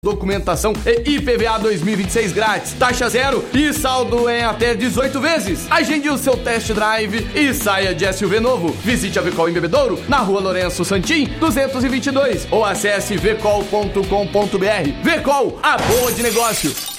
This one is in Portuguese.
documentação e IPVA 2026 grátis, taxa zero e saldo em até 18 vezes. Agende o seu test drive e saia de SUV novo. Visite a Vecol em Bebedouro, na rua Lourenço Santim, 222, ou acesse vecol.com.br. Vecol, a boa de negócio.